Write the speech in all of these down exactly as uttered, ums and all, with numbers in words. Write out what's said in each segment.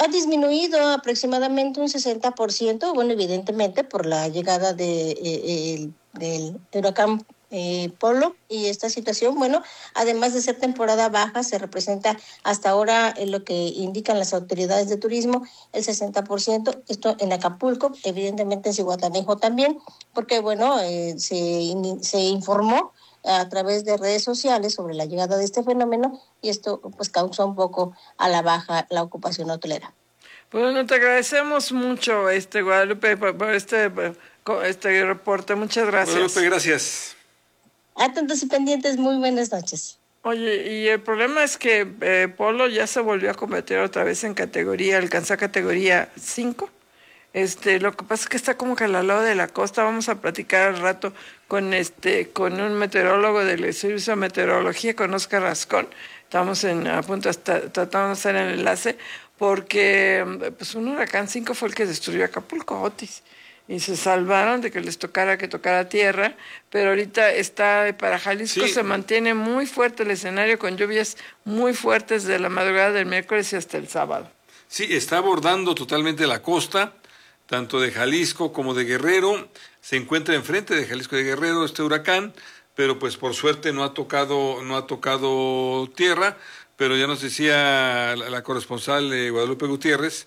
disminuido aproximadamente un sesenta por ciento, bueno, evidentemente por la llegada de, eh, el, del huracán eh, Polo, y esta situación, bueno, además de ser temporada baja, se representa hasta ahora en lo que indican las autoridades de turismo, el sesenta por ciento, esto en Acapulco, evidentemente en Zihuatanejo también, porque, bueno, eh, se, se informó a través de redes sociales sobre la llegada de este fenómeno, y esto pues causó un poco a la baja la ocupación hotelera. Bueno, te agradecemos mucho, este Guadalupe, por, por este, por este reporte. Muchas gracias. Guadalupe, gracias. Atentos y pendientes, muy buenas noches. Oye, y el problema es que eh, Polo ya se volvió a convertir otra vez en categoría, alcanzó categoría cinco. Este, lo que pasa es que está como que al lado de la costa. Vamos a platicar al rato con este, con un meteorólogo del Servicio de Meteorología, con Oscar Rascón. Estamos en, a punto, de tratando de hacer el enlace, porque pues un huracán cinco fue el que destruyó Acapulco, Otis, y se salvaron de que les tocara que tocara tierra, pero ahorita está para Jalisco, sí. Se mantiene muy fuerte el escenario, con lluvias muy fuertes de la madrugada del miércoles y hasta el sábado. Sí, está abordando totalmente la costa, tanto de Jalisco como de Guerrero. Se encuentra enfrente de Jalisco y de Guerrero este huracán, pero pues por suerte no ha tocado, no ha tocado tierra. Pero ya nos decía la, la corresponsal eh, Guadalupe Gutiérrez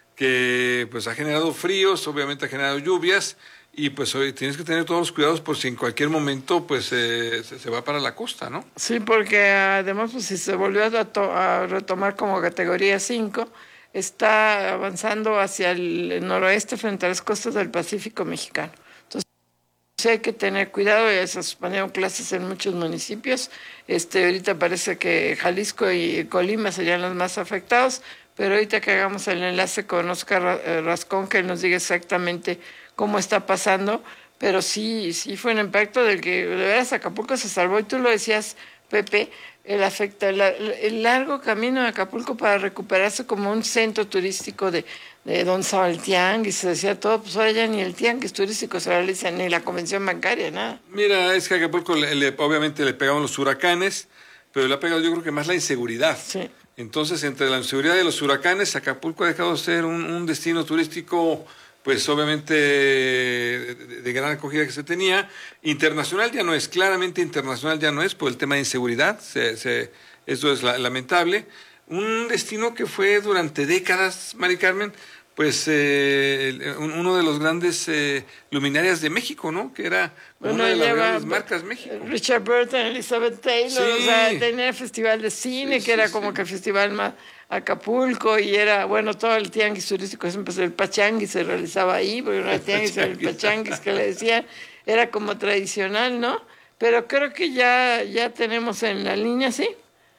que pues ha generado fríos, obviamente ha generado lluvias, y pues hoy tienes que tener todos los cuidados por si en cualquier momento pues eh, se, se va para la costa, ¿no? Sí, porque además pues si se volvió a, to a retomar como categoría cinco, está avanzando hacia el noroeste frente a las costas del Pacífico mexicano. Entonces sí hay que tener cuidado. Ya se suspendieron clases en muchos municipios. Este, ahorita parece que Jalisco y Colima serían los más afectados, pero ahorita que hagamos el enlace con Oscar Rascón, que nos diga exactamente cómo está pasando, pero sí, sí fue un impacto del que de veras Acapulco se salvó, y tú lo decías, Pepe, el, afecta, el, el largo camino de Acapulco para recuperarse como un centro turístico de, de donde estaba el tianguis, se decía todo, pues ahora ya ni el tianguis turístico se realiza, ni la convención bancaria, nada. Mira, es que a Acapulco le, le, obviamente le pegaban los huracanes, pero le ha pegado yo creo que más la inseguridad. Sí. Entonces, entre la inseguridad de los huracanes, Acapulco ha dejado de ser un, un destino turístico, pues obviamente de, de, de gran acogida que se tenía. Internacional ya no es, claramente internacional ya no es, por el tema de inseguridad, se, se, eso es la, lamentable. Un destino que fue durante décadas, Mari Carmen, pues eh, uno de los grandes eh, luminarias de México, ¿no? Que era bueno, una de las grandes marcas México. Richard Burton, Elizabeth Taylor, sí. O sea, tenía el festival de cine, sí, que era sí, como sí. que el festival más Acapulco, y era, bueno, todo el tianguis turístico, siempre el pachanguis se realizaba ahí, porque no era el tianguis, era el pachanguis que le decían, era como tradicional, ¿no? Pero creo que ya, ya tenemos en la línea, ¿sí?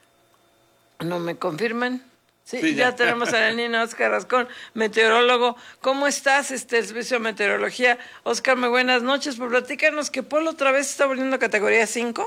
¿No me confirman? Sí, sí ya. ya tenemos a la línea Oscar Rascón, meteorólogo. ¿Cómo estás, este, el servicio de meteorología? Oscar, muy buenas noches. Pues platícanos que Polo otra vez está volviendo a categoría cinco.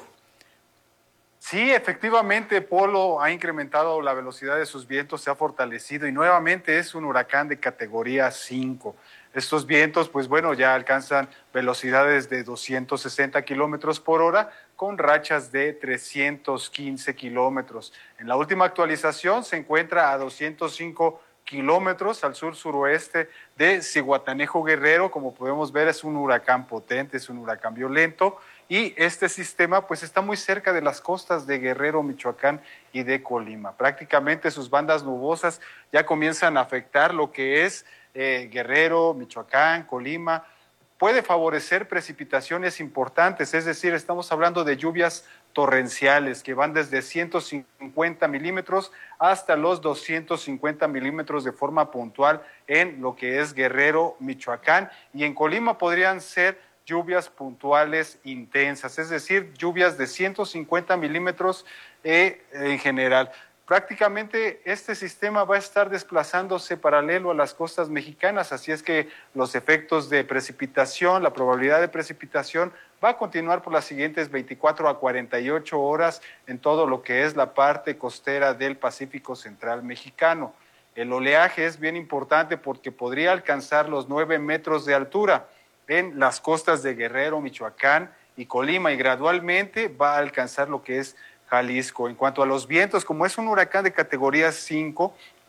Sí, efectivamente, Polo ha incrementado la velocidad de sus vientos, se ha fortalecido y nuevamente es un huracán de categoría cinco. Estos vientos, pues bueno, ya alcanzan velocidades de doscientos sesenta kilómetros por hora con rachas de trescientos quince kilómetros. En la última actualización se encuentra a doscientos cinco kilómetros al sur-suroeste de Zihuatanejo, Guerrero. Como podemos ver, es un huracán potente, es un huracán violento, y este sistema pues está muy cerca de las costas de Guerrero, Michoacán y de Colima. Prácticamente sus bandas nubosas ya comienzan a afectar lo que es eh, Guerrero, Michoacán, Colima. Puede favorecer precipitaciones importantes, es decir, estamos hablando de lluvias torrenciales que van desde ciento cincuenta milímetros hasta los doscientos cincuenta milímetros de forma puntual en lo que es Guerrero, Michoacán, y en Colima podrían ser lluvias puntuales intensas, es decir, lluvias de ciento cincuenta milímetros eh, en general. Prácticamente este sistema va a estar desplazándose paralelo a las costas mexicanas, así es que los efectos de precipitación, la probabilidad de precipitación va a continuar por las siguientes veinticuatro a cuarenta y ocho horas en todo lo que es la parte costera del Pacífico Central mexicano. El oleaje es bien importante porque podría alcanzar los nueve metros de altura en las costas de Guerrero, Michoacán y Colima, y gradualmente va a alcanzar lo que es Jalisco. En cuanto a los vientos, como es un huracán de categoría cinco,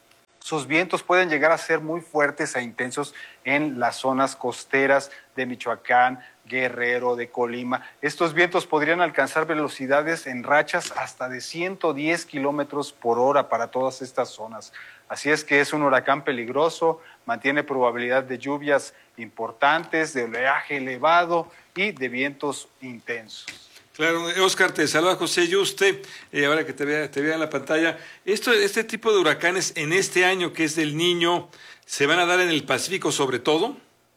Sus vientos pueden llegar a ser muy fuertes e intensos en las zonas costeras de Michoacán, Guerrero, de Colima. Estos vientos podrían alcanzar velocidades en rachas hasta de ciento diez kilómetros por hora para todas estas zonas. Así es que es un huracán peligroso, mantiene probabilidad de lluvias importantes, de oleaje elevado y de vientos intensos. Claro, Oscar, te saluda José Yuste, eh, ahora que te vea, te vea en la pantalla. Esto, este tipo de huracanes en este año que es del Niño, ¿se van a dar en el Pacífico sobre todo?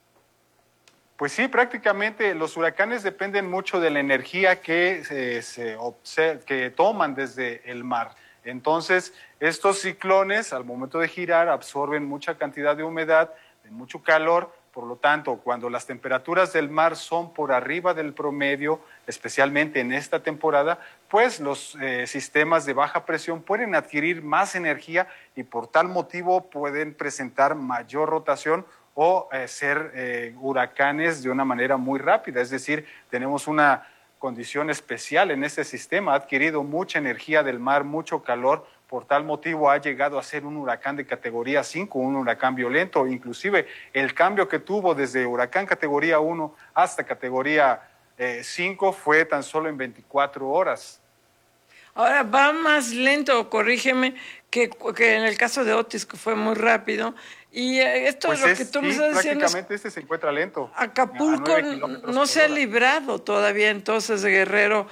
Pues sí, prácticamente los huracanes dependen mucho de la energía que, eh, se observa, que toman desde el mar. Entonces, estos ciclones, al momento de girar, absorben mucha cantidad de humedad, de mucho calor. Por lo tanto, cuando las temperaturas del mar son por arriba del promedio, especialmente en esta temporada, pues los eh, sistemas de baja presión pueden adquirir más energía y por tal motivo pueden presentar mayor rotación o eh, ser eh, huracanes de una manera muy rápida. Es decir, tenemos una condición especial en este sistema, ha adquirido mucha energía del mar, mucho calor. Por tal motivo ha llegado a ser un huracán de categoría cinco, un huracán violento. Inclusive el cambio que tuvo desde huracán categoría uno hasta categoría eh, cinco fue tan solo en veinticuatro horas. Ahora va más lento, corrígeme, que, que en el caso de Otis, que fue muy rápido. Y esto pues es lo es, que tú sí, me estás diciendo. Prácticamente este se encuentra lento. Acapulco no se ha librado todavía entonces de Guerrero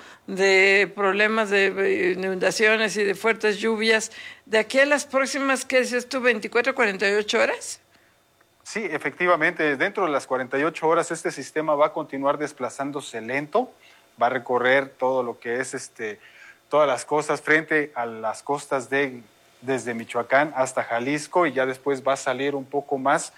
de problemas de inundaciones y de fuertes lluvias. ¿De aquí a las próximas, qué dices tú, veinticuatro, cuarenta y ocho horas? Sí, efectivamente, dentro de las cuarenta y ocho horas este sistema va a continuar desplazándose lento, va a recorrer todo lo que es este, todas las costas frente a las costas de desde Michoacán hasta Jalisco y ya después va a salir un poco más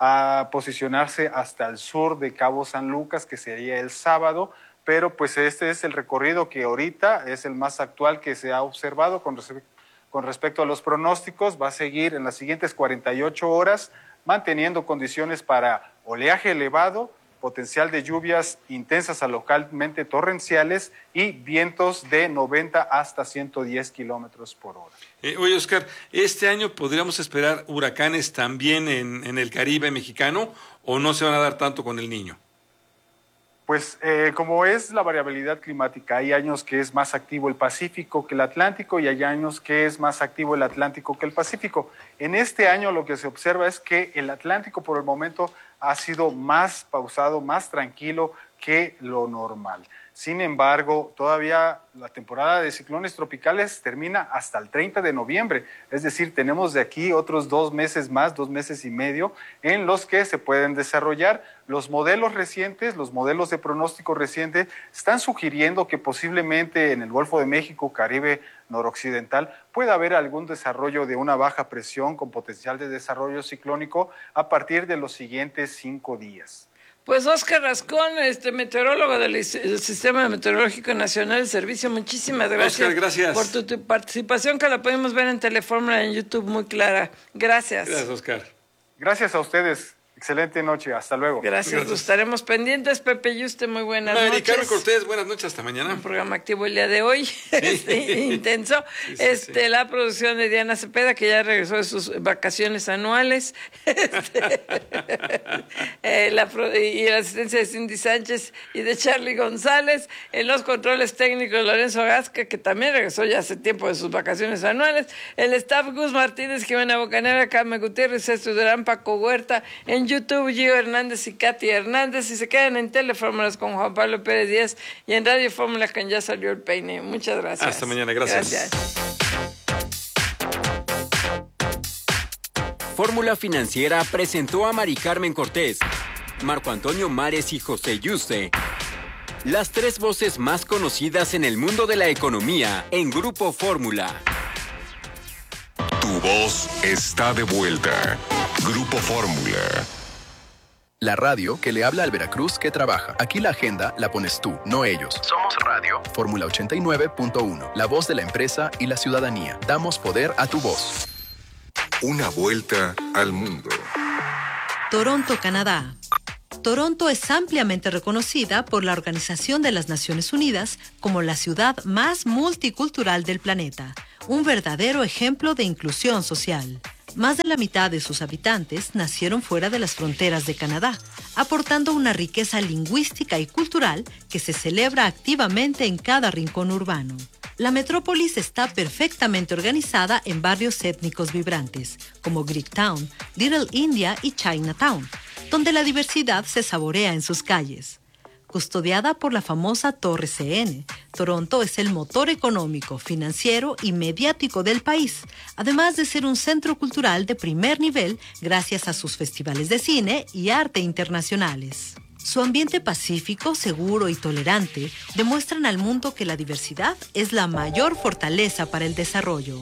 a posicionarse hasta el sur de Cabo San Lucas, que sería el sábado, pero pues este es el recorrido que ahorita es el más actual que se ha observado con, res con respecto a los pronósticos. Va a seguir en las siguientes cuarenta y ocho horas manteniendo condiciones para oleaje elevado, potencial de lluvias intensas a localmente torrenciales y vientos de noventa hasta ciento diez kilómetros por hora. Eh, oye, Oscar, ¿este año podríamos esperar huracanes también en, en el Caribe mexicano o no se van a dar tanto con el Niño? Pues eh, como es la variabilidad climática, hay años que es más activo el Pacífico que el Atlántico y hay años que es más activo el Atlántico que el Pacífico. En este año lo que se observa es que el Atlántico por el momento ha sido más pausado, más tranquilo que lo normal. Sin embargo, todavía la temporada de ciclones tropicales termina hasta el treinta de noviembre. Es decir, tenemos de aquí otros dos meses más, dos meses y medio, en los que se pueden desarrollar. Los modelos recientes, los modelos de pronóstico reciente, están sugiriendo que posiblemente en el Golfo de México, Caribe noroccidental, pueda haber algún desarrollo de una baja presión con potencial de desarrollo ciclónico a partir de los siguientes cinco días. Pues Oscar Rascón, este meteorólogo del Sistema Meteorológico Nacional del Servicio, muchísimas gracias, Oscar, gracias por tu, tu participación, que la podemos ver en Telefórmula en YouTube muy clara. Gracias. Gracias, Oscar. Gracias a ustedes. Excelente noche, hasta luego. Gracias, Gracias. Nos estaremos pendientes. Pepe Yuste, muy buenas Mari noches. Carmen Cortés, buenas noches, hasta mañana. Un programa activo el día de hoy, este, intenso. Sí, sí, este, sí. La producción de Diana Cepeda, que ya regresó de sus vacaciones anuales. Este, eh, la, y la asistencia de Cindy Sánchez y de Charlie González. En los controles técnicos, Lorenzo Gasca, que también regresó ya hace tiempo de sus vacaciones anuales. El staff, Gus Martínez, Jimena Bocanera, Carmen Gutiérrez, César Durán, Paco Huerta. En YouTube, Gio Hernández y Katy Hernández, y se quedan en Telefórmulas con Juan Pablo Pérez Díaz y en Radio Fórmula con Ya Salió el Peine. Muchas gracias. Hasta mañana, gracias. Gracias. Fórmula Financiera presentó a Mari Carmen Cortés, Marco Antonio Mares y José Yuste, las tres voces más conocidas en el mundo de la economía en Grupo Fórmula. Tu voz está de vuelta. Grupo Fórmula. La radio que le habla al Veracruz que trabaja. Aquí la agenda la pones tú, no ellos. Somos Radio. Fórmula ochenta y nueve punto uno. La voz de la empresa y la ciudadanía. Damos poder a tu voz. Una vuelta al mundo. Toronto, Canadá. Toronto es ampliamente reconocida por la Organización de las Naciones Unidas como la ciudad más multicultural del planeta, un verdadero ejemplo de inclusión social. Más de la mitad de sus habitantes nacieron fuera de las fronteras de Canadá, aportando una riqueza lingüística y cultural que se celebra activamente en cada rincón urbano. La metrópolis está perfectamente organizada en barrios étnicos vibrantes, como Greektown, Little India y Chinatown, donde la diversidad se saborea en sus calles. Custodiada por la famosa Torre C N, Toronto es el motor económico, financiero y mediático del país, además de ser un centro cultural de primer nivel gracias a sus festivales de cine y arte internacionales. Su ambiente pacífico, seguro y tolerante demuestran al mundo que la diversidad es la mayor fortaleza para el desarrollo.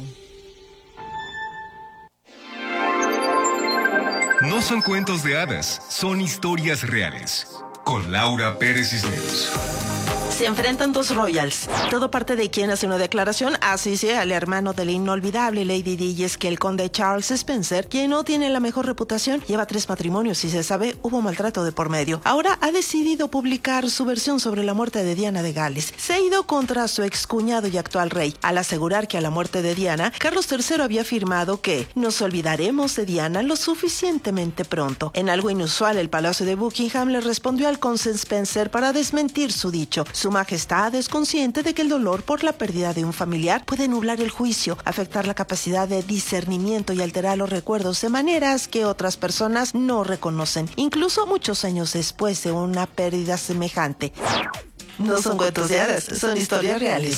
No son cuentos de hadas, son historias reales. Con Laura Pérez Cisneros. Se enfrentan dos royals. Todo parte de quien hace una declaración, así sea el hermano de la inolvidable Lady Di, y es que el conde Charles Spencer, quien no tiene la mejor reputación, lleva tres matrimonios y se sabe hubo maltrato de por medio. Ahora ha decidido publicar su versión sobre la muerte de Diana de Gales. Se ha ido contra su excuñado y actual rey, al asegurar que a la muerte de Diana, Carlos tercero había afirmado que nos olvidaremos de Diana lo suficientemente pronto. En algo inusual, el Palacio de Buckingham le respondió al conde Spencer para desmentir su dicho. Su majestad es consciente de que el dolor por la pérdida de un familiar puede nublar el juicio, afectar la capacidad de discernimiento y alterar los recuerdos de maneras que otras personas no reconocen, incluso muchos años después de una pérdida semejante. No son cuentos de hadas, son historias reales.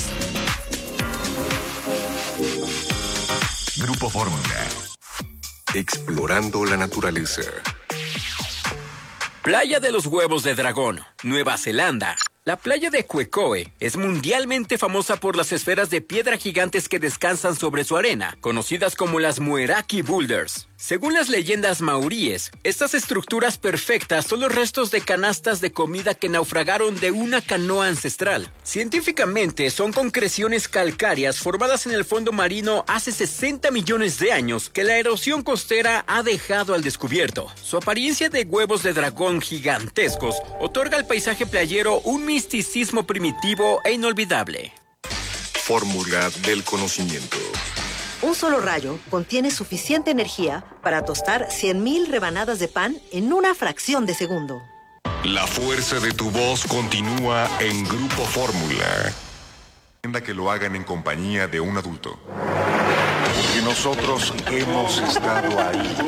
Grupo Fórmula. Explorando la naturaleza. Playa de los Huevos de Dragón, Nueva Zelanda. La playa de Quecoe es mundialmente famosa por las esferas de piedra gigantes que descansan sobre su arena, conocidas como las Mueraki Boulders. Según las leyendas maoríes, estas estructuras perfectas son los restos de canastas de comida que naufragaron de una canoa ancestral. Científicamente, son concreciones calcáreas formadas en el fondo marino hace sesenta millones de años que la erosión costera ha dejado al descubierto. Su apariencia de huevos de dragón gigantescos otorga al paisaje playero un misticismo primitivo e inolvidable. Fórmula del conocimiento. Un solo rayo contiene suficiente energía para tostar cien mil rebanadas de pan en una fracción de segundo. La fuerza de tu voz continúa en Grupo Fórmula. Que lo hagan en compañía de un adulto. Porque nosotros hemos estado ahí.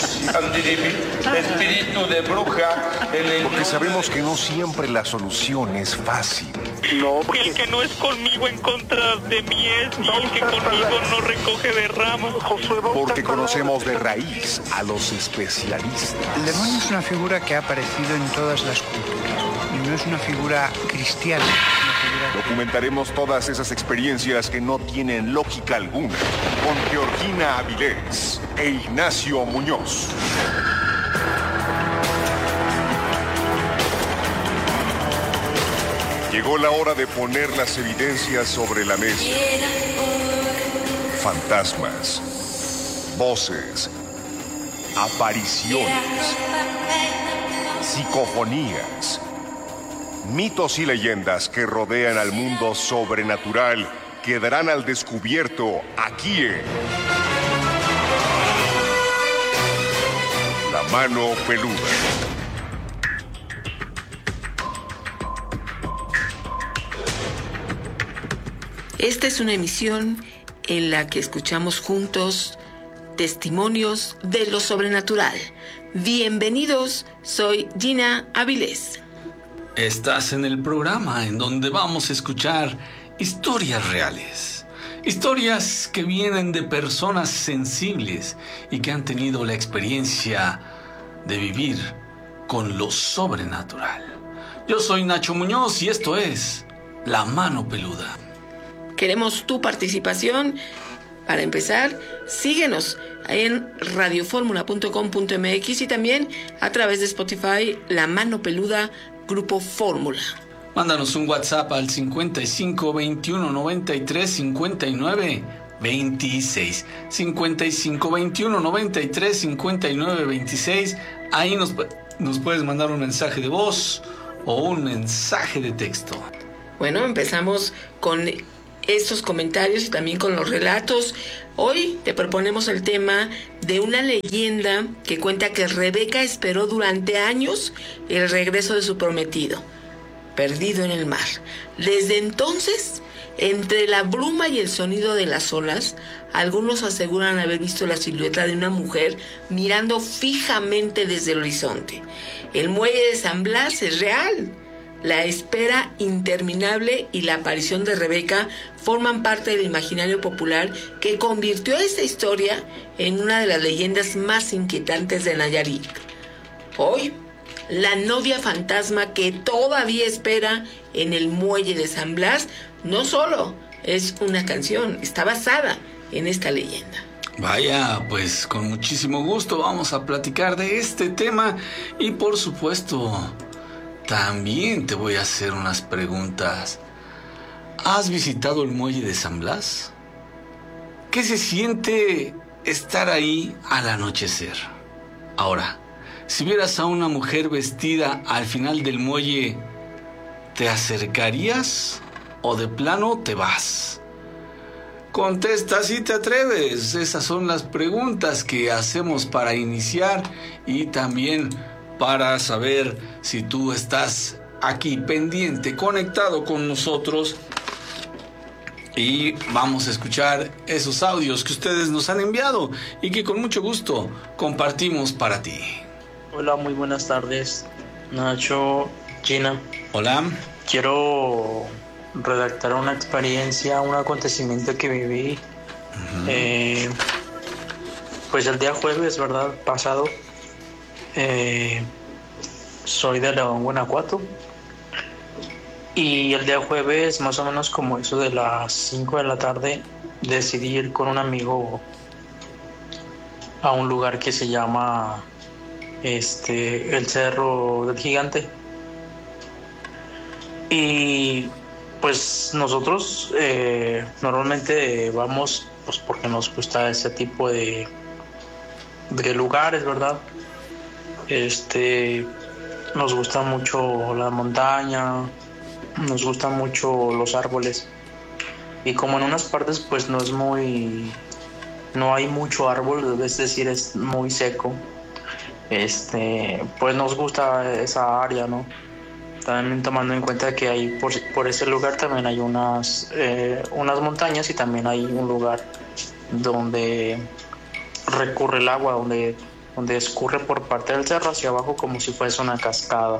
Espíritu de bruja. Porque sabemos que no siempre la solución es fácil. No, porque... El que no es conmigo en contra de mí es, y el que conmigo no recoge de ramas. Porque conocemos de raíz a los especialistas. El demonio es una figura que ha aparecido en todas las culturas. Y no es una figura cristiana. Documentaremos todas esas experiencias que no tienen lógica alguna con Georgina Avilés e Ignacio Muñoz. Llegó la hora de poner las evidencias sobre la mesa. Fantasmas, voces, apariciones, psicofonías, mitos y leyendas que rodean al mundo sobrenatural quedarán al descubierto aquí en La Mano Peluda. Esta es una emisión en la que escuchamos juntos testimonios de lo sobrenatural. Bienvenidos, soy Gina Avilés. Estás en el programa en donde vamos a escuchar historias reales. Historias que vienen de personas sensibles y que han tenido la experiencia de vivir con lo sobrenatural. Yo soy Nacho Muñoz y esto es La Mano Peluda. Queremos tu participación. Para empezar, síguenos en radio fórmula punto com punto m x y también a través de Spotify, La Mano Peluda, Grupo Fórmula. Mándanos un WhatsApp al cincuenta y cinco veintiuno noventa y tres cincuenta y nueve veintiséis. cincuenta y cinco veintiuno noventa y tres cincuenta y nueve veintiséis. Ahí nos, nos puedes mandar un mensaje de voz o un mensaje de texto. Bueno, empezamos con estos comentarios y también con los relatos. Hoy te proponemos el tema de una leyenda que cuenta que Rebeca esperó durante años el regreso de su prometido, perdido en el mar. Desde entonces, entre la bruma y el sonido de las olas, algunos aseguran haber visto la silueta de una mujer mirando fijamente desde el horizonte. El muelle de San Blas es real. La espera interminable y la aparición de Rebeca forman parte del imaginario popular que convirtió esta historia en una de las leyendas más inquietantes de Nayarit. Hoy, la novia fantasma que todavía espera en el muelle de San Blas no solo es una canción, está basada en esta leyenda. Vaya, pues con muchísimo gusto vamos a platicar de este tema y por supuesto también te voy a hacer unas preguntas. ¿Has visitado el muelle de San Blas? ¿Qué se siente estar ahí al anochecer? Ahora, si vieras a una mujer vestida al final del muelle, ¿te acercarías o de plano te vas? Contesta si te atreves. Esas son las preguntas que hacemos para iniciar y también para saber si tú estás aquí pendiente, conectado con nosotros. Y vamos a escuchar esos audios que ustedes nos han enviado y que con mucho gusto compartimos para ti. Hola, muy buenas tardes, Nacho, Gina. Hola. Quiero redactar una experiencia, un acontecimiento que viví. Uh-huh. eh, pues el día jueves, ¿verdad? Pasado. Eh, soy de León, Guanajuato. Y el día jueves, más o menos como eso de las cinco de la tarde, decidí ir con un amigo a un lugar que se llama este el Cerro del Gigante. Y pues nosotros eh, normalmente vamos pues porque nos gusta ese tipo de, de lugares, ¿verdad? Este, nos gusta mucho la montaña, nos gustan mucho los árboles. Y como en unas partes pues no es muy, no hay mucho árbol, es decir, es muy seco. Este, pues nos gusta esa área, ¿no? También tomando en cuenta que hay por, por ese lugar también hay unas, eh, unas montañas y también hay un lugar donde recurre el agua, donde, donde escurre por parte del cerro hacia abajo como si fuese una cascada.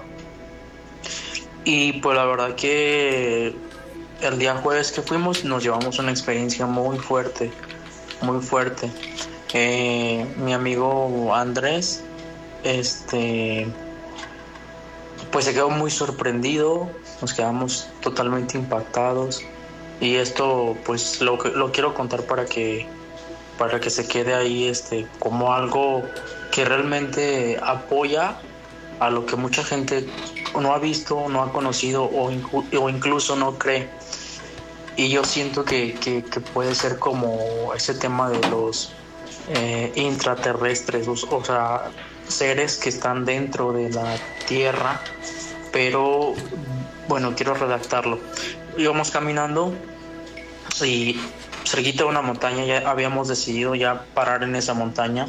Y pues la verdad que el día jueves que fuimos nos llevamos una experiencia muy fuerte, muy fuerte. Eh, mi amigo Andrés, este... pues se quedó muy sorprendido, nos quedamos totalmente impactados y esto pues lo, lo quiero contar para que para que se quede ahí este como algo que realmente apoya a lo que mucha gente no ha visto, no ha conocido o, incu- o incluso no cree. Y yo siento que, que, que puede ser como ese tema de los eh, intraterrestres, o, o sea, seres que están dentro de la tierra, pero bueno, quiero redactarlo. Íbamos caminando y cerquita de una montaña, ya habíamos decidido ya parar en esa montaña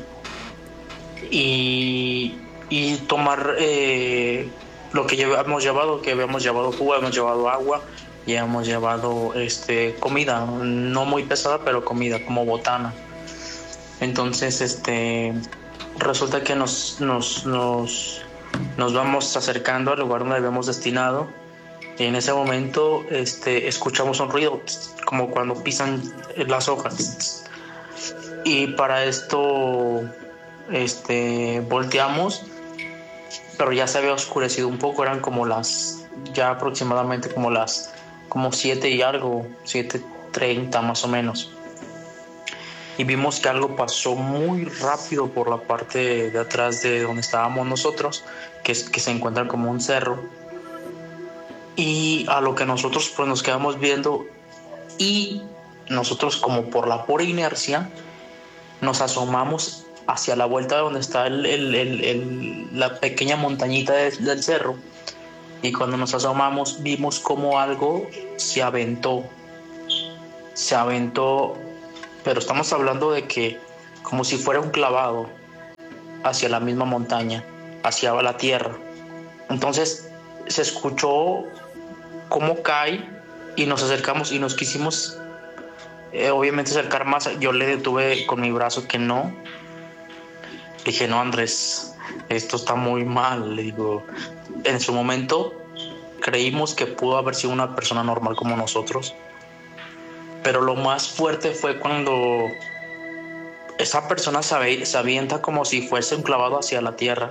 y, y tomar eh, lo que habíamos llevado, que habíamos llevado jugo, habíamos llevado agua y habíamos llevado este, comida, no muy pesada, pero comida como botana. Entonces, este... resulta que nos, nos, nos, nos vamos acercando al lugar donde habíamos destinado y en ese momento este, escuchamos un ruido como cuando pisan las hojas y para esto este, volteamos, pero ya se había oscurecido un poco, eran como las ya aproximadamente como las como siete y algo, siete treinta más o menos. Y vimos que algo pasó muy rápido por la parte de atrás de donde estábamos nosotros, que, es, que se encuentra como un cerro. Y a lo que nosotros pues nos quedamos viendo y nosotros como por la pura inercia nos asomamos hacia la vuelta de donde está el, el, el, el, la pequeña montañita de, del cerro. Y cuando nos asomamos vimos como algo se aventó, se aventó pero estamos hablando de que como si fuera un clavado hacia la misma montaña, hacia la tierra. Entonces se escuchó cómo cae y nos acercamos y nos quisimos eh, obviamente acercar más. Yo le detuve con mi brazo que no. Dije, no, Andrés, esto está muy mal. Le digo, en su momento creímos que pudo haber sido una persona normal como nosotros, pero lo más fuerte fue cuando esa persona se, se avienta como si fuese un clavado hacia la tierra.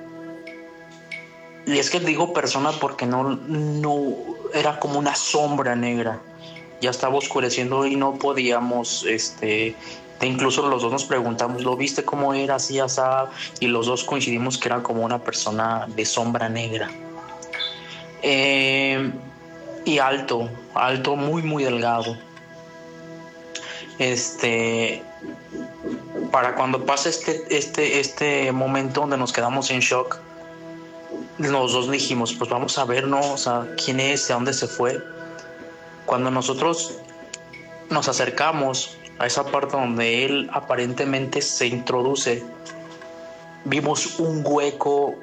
Y es que digo persona porque no, no era como una sombra negra. Ya estaba oscureciendo y no podíamos, este, incluso los dos nos preguntamos, ¿lo viste cómo era así, así? Y los dos coincidimos que era como una persona de sombra negra. Eh, y alto, alto, muy, muy delgado. Este, para cuando pasa este, este, este momento donde nos quedamos en shock, los dos dijimos, pues vamos a ver, ¿no? O sea, quién es, a dónde se fue. Cuando nosotros nos acercamos a esa parte donde él aparentemente se introduce, vimos un hueco,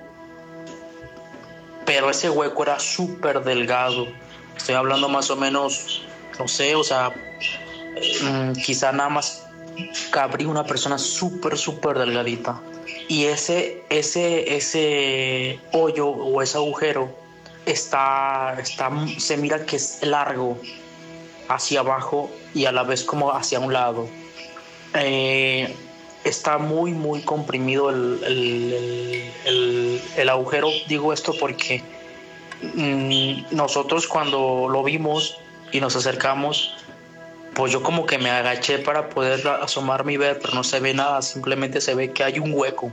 pero ese hueco era súper delgado. Estoy hablando más o menos, no sé, o sea, mmm, quizá nada más cabría una persona súper, súper delgadita. Y ese, ese, ese hoyo o ese agujero está, está, se mira que es largo hacia abajo y a la vez como hacia un lado. Eh, está muy, muy comprimido el, el, el, el, el agujero. Digo esto porque mmm, nosotros cuando lo vimos y nos acercamos, pues yo como que me agaché para poder asomarme y ver, pero no se ve nada, simplemente se ve que hay un hueco.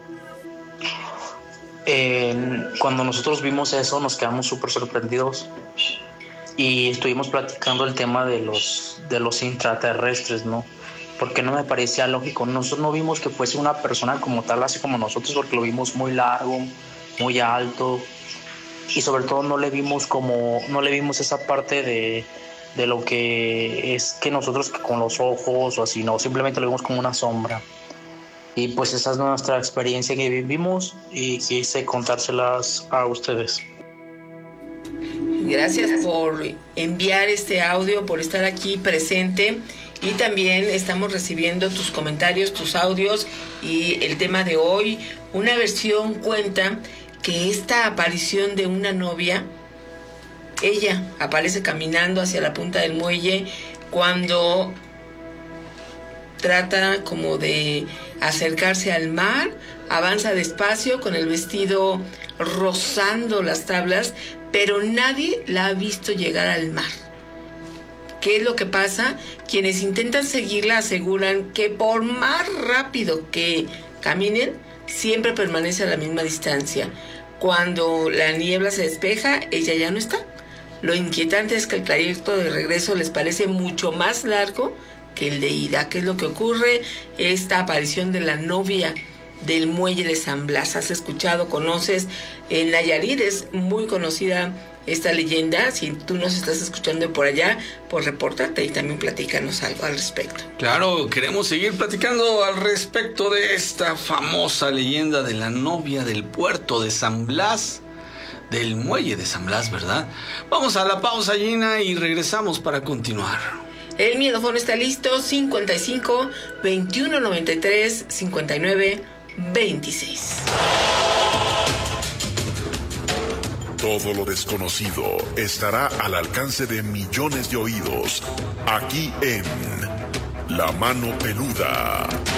Eh, cuando nosotros vimos eso nos quedamos súper sorprendidos y estuvimos platicando el tema de los, de los intraterrestres, ¿no? Porque no me parecía lógico. Nosotros no vimos que fuese una persona como tal, así como nosotros, porque lo vimos muy largo, muy alto, y sobre todo no le vimos como, no le vimos esa parte de de lo que es que nosotros con los ojos o así, no, simplemente lo vimos como una sombra. Y pues esa es nuestra experiencia que vivimos y quise contárselas a ustedes. Gracias por enviar este audio, por estar aquí presente, y también estamos recibiendo tus comentarios, tus audios. Y el tema de hoy, una versión cuenta que esta aparición de una novia, ella aparece caminando hacia la punta del muelle cuando trata como de acercarse al mar, avanza despacio con el vestido rozando las tablas, pero nadie la ha visto llegar al mar. ¿Qué es lo que pasa? Quienes intentan seguirla aseguran que por más rápido que caminen, siempre permanece a la misma distancia. Cuando la niebla se despeja, ella ya no está. Lo inquietante es que el trayecto de regreso les parece mucho más largo que el de ida. ¿Qué es lo que ocurre? Esta aparición de la novia del muelle de San Blas. ¿Has escuchado, conoces? En Nayarit es muy conocida esta leyenda. Si tú nos estás escuchando por allá, pues repórtate y también platícanos algo al respecto. Claro, queremos seguir platicando al respecto de esta famosa leyenda de la novia del puerto de San Blas, del muelle de San Blas, ¿verdad? Vamos a la pausa, Gina, y regresamos para continuar. El miedofón está listo, cincuenta y cinco, veintiuno noventa y tres, cincuenta y nueve, veintiséis. Todo lo desconocido estará al alcance de millones de oídos, aquí en La Mano Peluda.